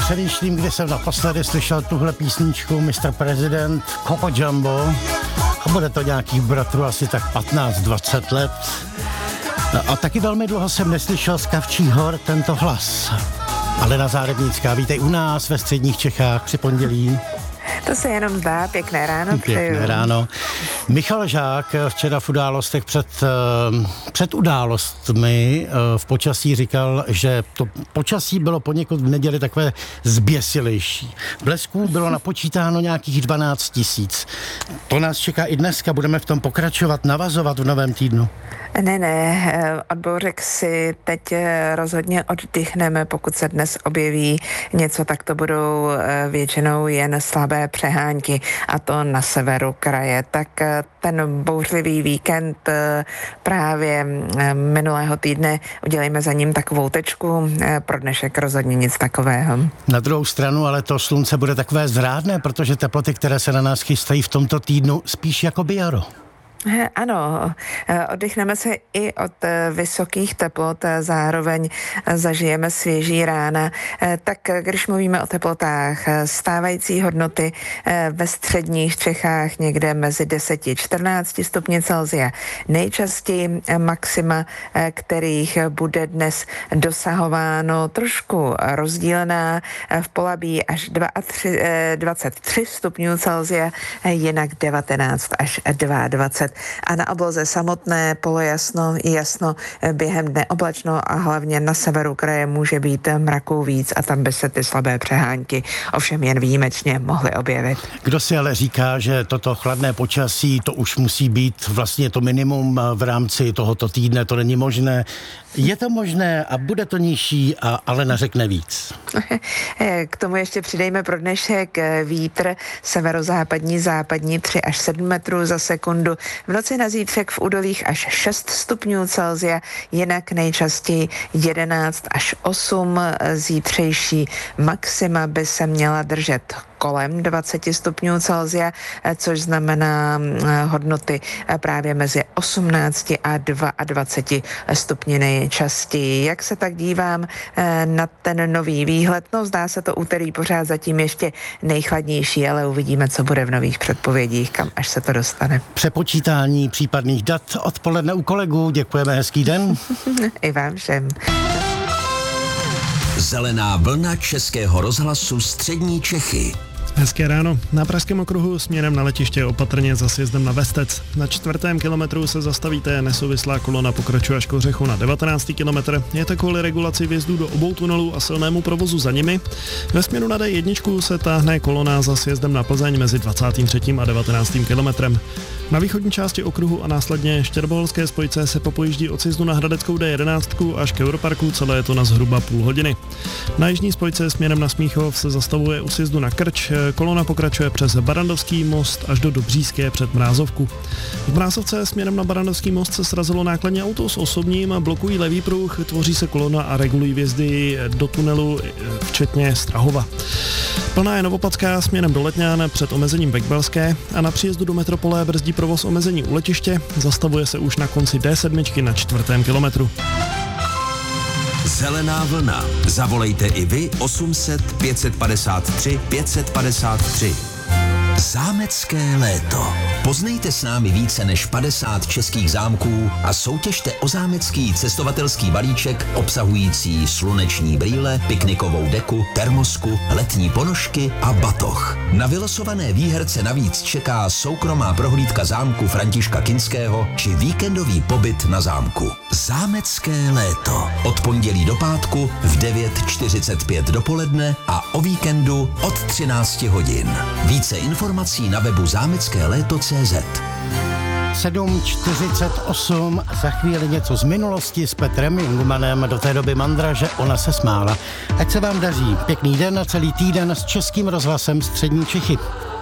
přemýšlím, kdy jsem naposledy slyšel tuhle písničku Mr. President, Coco Jumbo, a bude to nějakých bratrů asi tak 15-20 let. A taky velmi dlouho jsem neslyšel z Kavčích hor tento hlas. Alena Zárebnická, vítej u nás ve středních Čechách při pondělí. To se jenom zdá, pěkné ráno. Pěkné ráno. Michal Žák včera v událostech před událostmi v počasí říkal, že to počasí bylo poněkud v neděli takové zběsilejší. Blesků bylo napočítáno nějakých 12 000. To nás čeká i dneska, budeme v tom pokračovat, navazovat v novém týdnu. Ne, od bouřek si teď rozhodně oddychneme, pokud se dnes objeví něco, tak to budou většinou jen slabé přehánky, a to na severu kraje. Tak ten bouřlivý víkend právě minulého týdne udělejme za ním takovou tečku, pro dnešek rozhodně nic takového. Na druhou stranu ale to slunce bude takové zrádné, protože teploty, které se na nás chystají v tomto týdnu, spíš jako jaro. Ano, oddychneme se i od vysokých teplot, zároveň zažijeme svěží rána. Tak když mluvíme o teplotách, stávající hodnoty ve středních Čechách někde mezi 10-14 stupni Celsia. Nejčastěji maxima, kterých bude dnes dosahováno, trošku rozdílná, v Polabí až 23 stupňů Celsia, jinak 19 až 22. A na obloze samotné polojasno i jasno, během dne oblačno a hlavně na severu kraje může být mraků víc a tam by se ty slabé přehánky ovšem jen výjimečně mohly objevit. Kdo si ale říká, že toto chladné počasí, to už musí být vlastně to minimum v rámci tohoto týdne, to není možné. Je to možné a bude to nižší, a Alena řekne víc. K tomu ještě přidejme pro dnešek vítr severozápadní, západní 3 až 7 metrů za sekundu. V noci na zítřek v údolích až 6 stupňů Celsia, jinak nejčastěji 11 až 8. Zítřejší maxima by se měla držet kolem 20 stupňů Celsia, což znamená hodnoty právě mezi 18 a 22 stupni nejčastěji. Jak se tak dívám na ten nový výhled? No, zdá se to úterý pořád zatím ještě nejchladnější, ale uvidíme, co bude v nových předpovědích, kam až se to dostane. Přepočítání případných dat odpoledne u kolegů. Děkujeme, hezký den. I vám všem. Zelená vlna Českého rozhlasu Střední Čechy. Hezké ráno. Na Pražském okruhu směrem na letiště opatrně za sjezdem na Vestec. Na 4. kilometru se zastavíte, nesouvislá kolona pokračuje až k Ořechu na 19. kilometr. Je to kvůli regulaci vjezdu do obou tunelů a silnému provozu za nimi. Ve směru na D1 se táhne kolona za sjezdem na Plzeň mezi 23. a 19. kilometrem. Na východní části okruhu a následně Štěrboholské spojce se popojíždí od sjezdu na Hradeckou D11 až k Europarku, celé je to na zhruba půl hodiny. Na jižní spojce směrem na Smíchov se zastavuje u sjezdu na Krč, kolona pokračuje přes Barandovský most až do Dobříské před Mrázovku. V Mrázovce směrem na Barandovský most se srazilo nákladní auto s osobním, blokují levý pruh, tvoří se kolona a regulují vjezdy do tunelu, včetně Strahova. Plná je Novopadská směrem do Letňan před omezením Vekbelské a na příjezdu do metropole brzdí provoz omezení u letiště, zastavuje se už na konci D7 na 4. kilometru. Zelená vlna. Zavolejte i vy 800 553 553. Zámecké léto. Poznejte s námi více než 50 českých zámků a soutěžte o zámecký cestovatelský balíček obsahující sluneční brýle, piknikovou deku, termosku, letní ponožky a batoh. Na vylosované výherce navíc čeká soukromá prohlídka zámku Františka Kinského či víkendový pobyt na zámku. Zámecké léto. Od pondělí do pátku v 9:45 dopoledne a o víkendu od 13 hodin. Více informací na webu zámeckéléto.cz. 7:48, za chvíli něco z minulosti s Petrem Jungmanem, do té doby Mandra, že ona se smála. Ať se vám daří. Pěkný den a celý týden s Českým rozhlasem Střední Čechy.